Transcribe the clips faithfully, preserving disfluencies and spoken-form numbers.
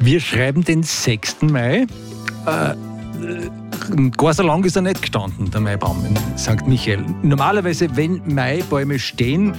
Wir schreiben den sechsten Mai. Äh, gar so lang ist er nicht gestanden, der Maibaum in Sankt Michael. Normalerweise, wenn Maibäume stehen,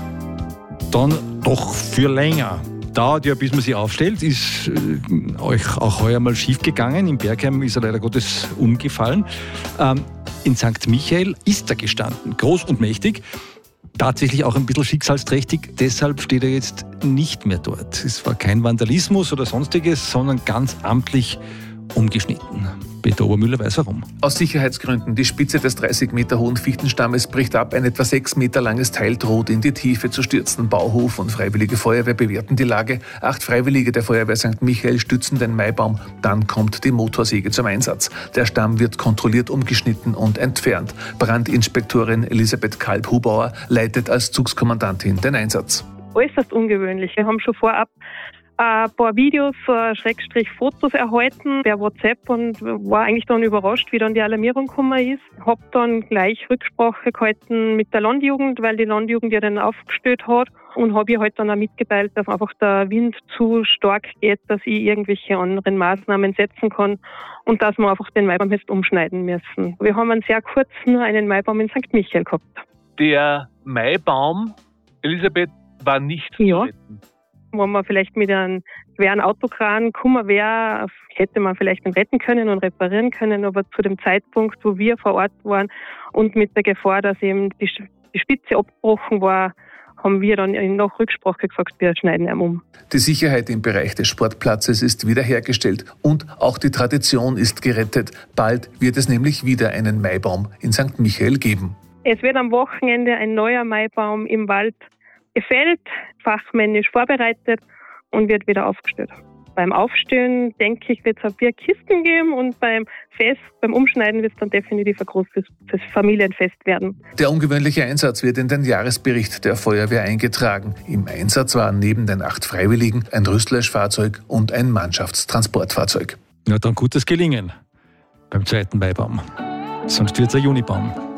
dann doch für länger. Dauert ja, bis man sie aufstellt. Ist äh, euch auch heuer mal schief gegangen. In Bergheim ist er leider Gottes umgefallen. Ähm, in Sankt Michael ist er gestanden, groß und mächtig. Tatsächlich auch ein bisschen schicksalsträchtig, deshalb steht er jetzt nicht mehr dort. Es war kein Vandalismus oder sonstiges, sondern ganz amtlich umgeschnitten. Peter Obermüller weiß warum. Aus Sicherheitsgründen. Die Spitze des dreißig Meter hohen Fichtenstammes bricht ab. Ein etwa sechs Meter langes Teil droht in die Tiefe zu stürzen. Bauhof und Freiwillige Feuerwehr bewerten die Lage. Acht Freiwillige der Feuerwehr Sankt Michael stützen den Maibaum. Dann kommt die Motorsäge zum Einsatz. Der Stamm wird kontrolliert umgeschnitten und entfernt. Brandinspektorin Elisabeth Kalb-Hubauer leitet als Zugskommandantin den Einsatz. Äußerst ungewöhnlich. Wir haben schon vorab ein paar Videos, Schrägstrich Fotos erhalten per WhatsApp und war eigentlich dann überrascht, wie dann die Alarmierung gekommen ist. Hab dann gleich Rücksprache gehalten mit der Landjugend, weil die Landjugend ja dann aufgestellt hat und habe ihr halt dann auch mitgeteilt, dass einfach der Wind zu stark geht, dass ich irgendwelche anderen Maßnahmen setzen kann und dass wir einfach den Maibaum jetzt umschneiden müssen. Wir haben einen sehr kurzen, einen Maibaum in Sankt Michael gehabt. Der Maibaum, Elisabeth, war nicht zu ja. retten. Wenn man vielleicht mit einem schweren Autokran gekommen wäre, hätte man vielleicht ihn retten können und reparieren können. Aber zu dem Zeitpunkt, wo wir vor Ort waren und mit der Gefahr, dass eben die, die Spitze abgebrochen war, haben wir dann nach Rücksprache gesagt, wir schneiden ihn um. Die Sicherheit im Bereich des Sportplatzes ist wiederhergestellt und auch die Tradition ist gerettet. Bald wird es nämlich wieder einen Maibaum in Sankt Michael geben. Es wird am Wochenende ein neuer Maibaum im Wald gefällt, fachmännisch vorbereitet und wird wieder aufgestellt. Beim Aufstellen, denke ich, wird es auch vier Kisten geben und beim Fest, beim Umschneiden wird es dann definitiv ein großes Familienfest werden. Der ungewöhnliche Einsatz wird in den Jahresbericht der Feuerwehr eingetragen. Im Einsatz waren neben den acht Freiwilligen ein Rüstlöschfahrzeug und ein Mannschaftstransportfahrzeug. Ja, dann gutes Gelingen beim zweiten Maibaum. Sonst wird es ein Junibaum.